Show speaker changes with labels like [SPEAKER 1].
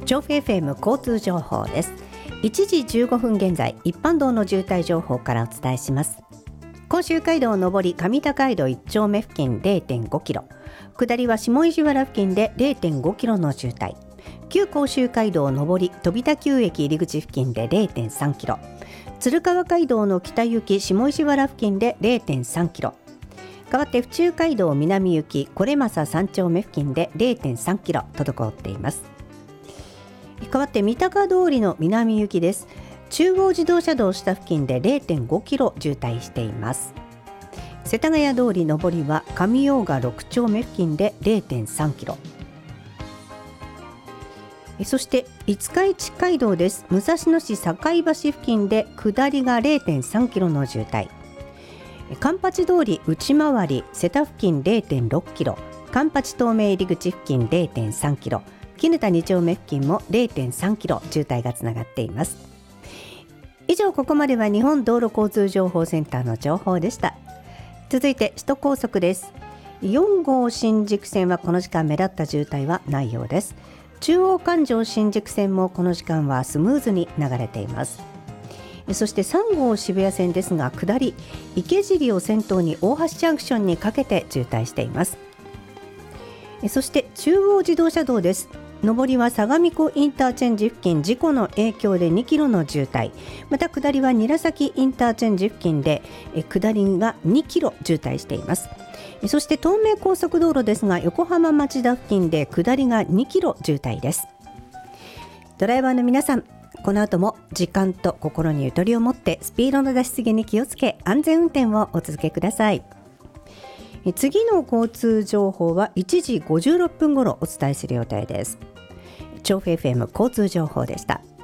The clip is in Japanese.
[SPEAKER 1] 調布 FM 交通情報です。1時15分現在、一般道の渋滞情報からお伝えします。甲州街道上り上高街道1丁目付近 0.5 キロ、下りは下意地原付近で 0.5 キロの渋滞。旧甲州街道上り飛田旧駅入口付近で 0.3 キロ、鶴川街道の北行き下意地原付近で 0.3 キロ、代わって府中街道南行き是政3丁目付近で 0.3 キロ滞っています。代わって三鷹通りの南行きです。中央自動車道下付近で 0.5 キロ渋滞しています。世田谷通り上りは上用賀6丁目付近で 0.3 キロ。そして五日市街道です。武蔵野市堺橋付近で下りが 0.3 キロの渋滞。環八通り内回り瀬田付近 0.6 キロ、環八東名入り口付近 0.3 キロ、絹田2丁目付近も 0.3 キロ渋滞がつながっています。以上、ここまでは日本道路交通情報センターの情報でした。続いて首都高速です。4号新宿線はこの時間目立った渋滞はないようです。中央環状新宿線もこの時間はスムーズに流れています。そして3号渋谷線ですが、下り池尻を先頭に大橋ジャンクションにかけて渋滞しています。そして中央自動車道です。上りは相模湖インターチェンジ付近事故の影響で2キロの渋滞、また下りは韮崎インターチェンジ付近で下りが2キロ渋滞しています。そして東名高速道路ですが、横浜町田付近で下りが2キロ渋滞です。ドライバーの皆さん、この後も時間と心にゆとりを持ってスピードの出しすぎに気をつけ、安全運転をお続けください。次の交通情報は1時56分頃お伝えする予定です。調布 FM 交通情報でした。